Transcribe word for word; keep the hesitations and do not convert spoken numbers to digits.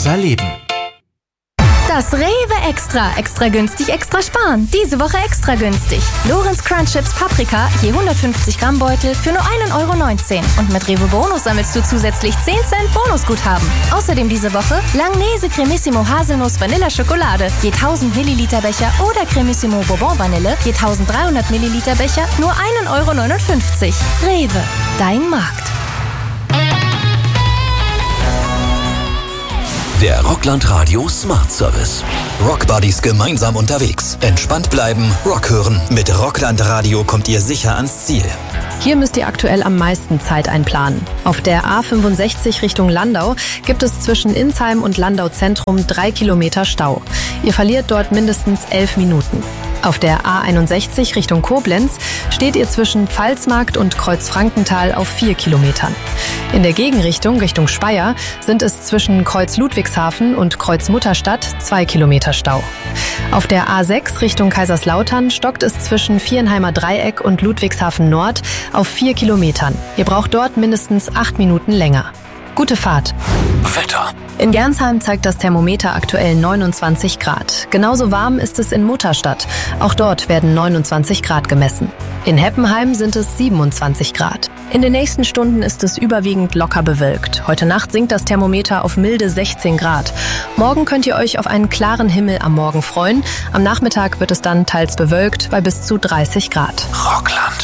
besser leben. Das Rewe Extra. Extra günstig, extra sparen. Diese Woche extra günstig. Lorenz Crunch Chips Paprika, je hundertfünfzig Gramm Beutel für nur ein Euro neunzehn. Und mit Rewe Bonus sammelst du zusätzlich zehn Cent Bonusguthaben. Außerdem diese Woche Langnese Cremissimo Haselnuss Vanilla Schokolade, je tausend Milliliter Becher oder Cremissimo Bourbon Vanille, je dreizehnhundert Milliliter Becher, nur ein Euro neunundfünfzig. Rewe, dein Markt. Der Rockland Radio Smart Service. Rockbuddies gemeinsam unterwegs. Entspannt bleiben, Rock hören. Mit Rockland Radio kommt ihr sicher ans Ziel. Hier müsst ihr aktuell am meisten Zeit einplanen. Auf der A fünfundsechzig Richtung Landau gibt es zwischen Insheim und Landau Zentrum drei Kilometer Stau. Ihr verliert dort mindestens elf Minuten. Auf der A einundsechzig Richtung Koblenz steht ihr zwischen Pfalzmarkt und Kreuz-Frankenthal auf vier Kilometern. In der Gegenrichtung Richtung Speyer sind es zwischen Kreuz Ludwigshafen und Kreuz Mutterstadt zwei Kilometer Stau. Auf der A sechs Richtung Kaiserslautern stockt es zwischen Viernheimer Dreieck und Ludwigshafen Nord auf vier Kilometern. Ihr braucht dort mindestens acht Minuten länger. Gute Fahrt. Wetter. In Gernsheim zeigt das Thermometer aktuell neunundzwanzig Grad. Genauso warm ist es in Mutterstadt. Auch dort werden neunundzwanzig Grad gemessen. In Heppenheim sind es siebenundzwanzig Grad. In den nächsten Stunden ist es überwiegend locker bewölkt. Heute Nacht sinkt das Thermometer auf milde sechzehn Grad. Morgen könnt ihr euch auf einen klaren Himmel am Morgen freuen. Am Nachmittag wird es dann teils bewölkt bei bis zu dreißig Grad. Rockland.